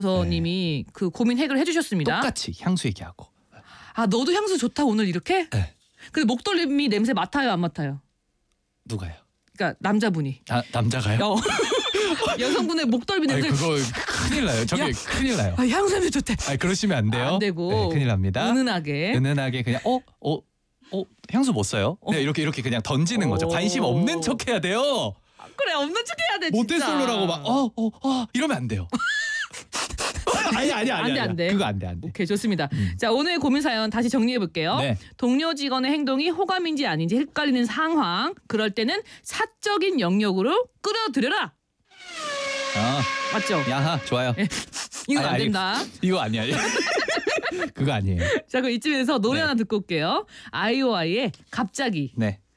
님이 그 고민 해결해 주셨습니다. 똑같이 향수 얘기하고. 아, 너도 향수 좋다 오늘 이렇게? 네. 근데 목덜미 냄새 맡아요, 안 맡아요? 누가요? 그러니까 남자분이. 아, 남자가요? 여성분의 목덜미 아니, 냄새. 그거 큰일 나요. 저게 야. 큰일 나요. 아, 향수 냄새 좋대. 아니, 그러시면 안 돼요. 안 되고. 네, 큰일 납니다. 은은하게. 은은하게 그냥 향수 못 써요? 네, 이렇게 그냥 던지는 거죠. 관심 없는 척 해야 돼요. 그래, 없는 척 해야 돼, 진짜. 모태솔로라고 막 이러면 안 돼요. 아니. 안 돼. 그거 안 돼. 오케이, 좋습니다. 자, 오늘 고민 사연 다시 정리해 볼게요. 네. 동료 직원의 행동이 호감인지 아닌지 헷갈리는 상황. 그럴 때는 사적인 영역으로 끌어들여라. 맞죠? 야하, 좋아요. 이건 안 아니, 된다. 이거 아니야. 그거 아니에요. 자, 그럼 이쯤에서 노래 네. 하나 듣고 올게요. 아이오아이의 갑자기. 네.